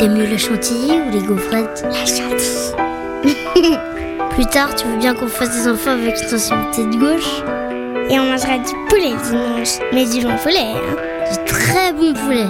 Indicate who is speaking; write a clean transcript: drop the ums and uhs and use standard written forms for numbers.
Speaker 1: T'aimes mieux la chantilly ou les gaufrettes?
Speaker 2: La chantilly.
Speaker 1: Plus tard, tu veux bien qu'on fasse des enfants avec une sensibilité de gauche?
Speaker 2: Et on mangera du poulet le dimanche. Mais du bon poulet, hein.
Speaker 1: Du très bon poulet.